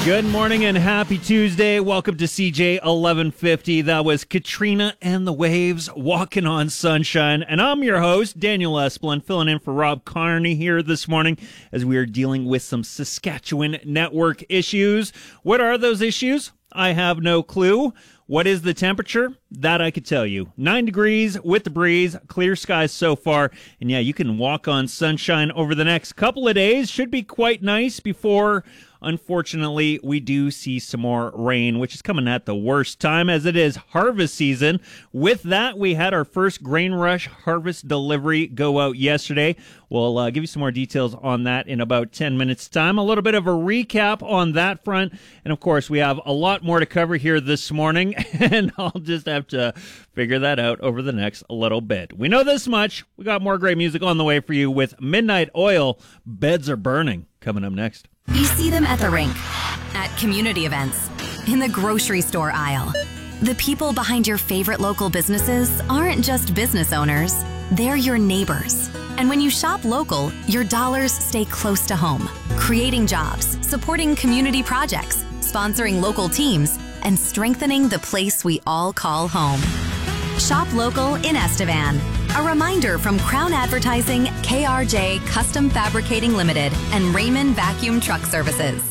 Good morning and happy Tuesday. Welcome to CJ 1150. That was Katrina and the Waves, Walking on Sunshine. And I'm your host, Daniel Esplin, filling in for Rob Carney here this morning as we are dealing with some Saskatchewan network issues. What are those issues? I have no clue. What is the temperature? That I could tell you. 9 degrees with the breeze, clear skies so far. And yeah, you can walk on sunshine over the next couple of days. Should be quite nice before, unfortunately, we do see some more rain, which is coming at the worst time as it is harvest season. With that, we had our first Grain Rush harvest delivery go out yesterday. We'll give you some more details on that in about 10 minutes' time. A little bit of a recap on that front. And, of course, we have a lot more to cover here this morning, and I'll just have to figure that out over the next little bit. We know this much. We got more great music on the way for you with Midnight Oil, Beds Are Burning, coming up next. You see them at the rink, at community events, in the grocery store aisle. The people behind your favorite local businesses aren't just business owners, they're your neighbors. And when you shop local, your dollars stay close to home, creating jobs, supporting community projects, sponsoring local teams, and strengthening the place we all call home. Shop local in Estevan. A reminder from Crown Advertising, KRJ Custom Fabricating Limited, and Raymond Vacuum Truck Services.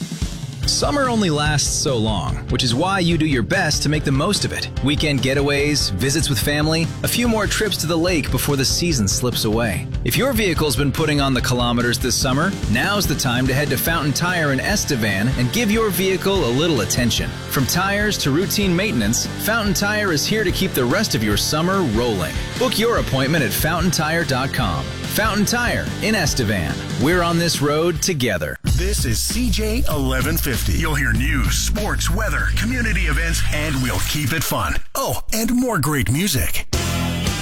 Summer only lasts so long, which is why you do your best to make the most of it. Weekend getaways, visits with family, a few more trips to the lake before the season slips away. If your vehicle's been putting on the kilometers this summer, now's the time to head to Fountain Tire in Estevan and give your vehicle a little attention. From tires to routine maintenance, Fountain Tire is here to keep the rest of your summer rolling. Book your appointment at fountaintire.com. Fountain Tire in Estevan. We're on this road together. This is CJ 1150. You'll hear news, sports, weather, community events, and we'll keep it fun. Oh, and more great music.